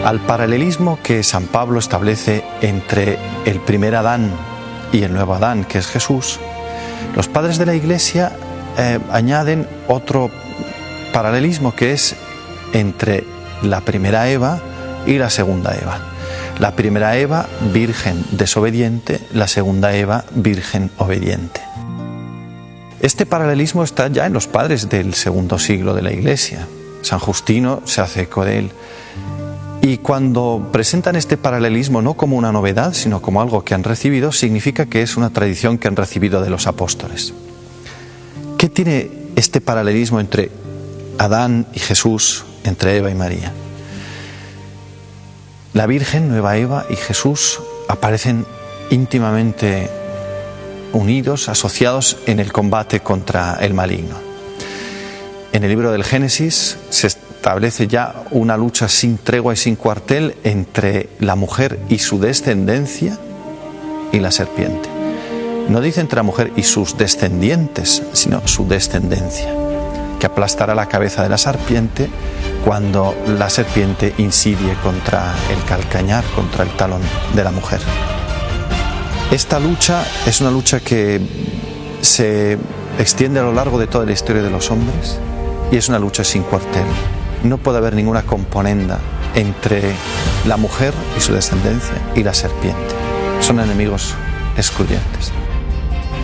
al paralelismo que San Pablo establece entre el primer Adán y el nuevo Adán, que es Jesús, los padres de la Iglesia añaden otro paralelismo que es entre la primera Eva y la segunda Eva. La primera Eva, virgen desobediente; la segunda Eva, virgen obediente. Este paralelismo está ya en los padres del segundo siglo de la Iglesia. San Justino se hace eco de él. Y cuando presentan este paralelismo no como una novedad, sino como algo que han recibido, significa que es una tradición que han recibido de los apóstoles. ¿Qué tiene este paralelismo entre Adán y Jesús, entre Eva y María? La Virgen, nueva Eva, y Jesús aparecen íntimamente unidos, asociados en el combate contra el maligno. En el libro del Génesis se establece ya una lucha sin tregua y sin cuartel entre la mujer y su descendencia y la serpiente. No dice entre la mujer y sus descendientes, sino su descendencia, que aplastará la cabeza de la serpiente cuando la serpiente insidie contra el calcañar, contra el talón de la mujer. Esta lucha es una lucha que se extiende a lo largo de toda la historia de los hombres y es una lucha sin cuartel. No puede haber ninguna componenda entre la mujer y su descendencia y la serpiente. Son enemigos excluyentes.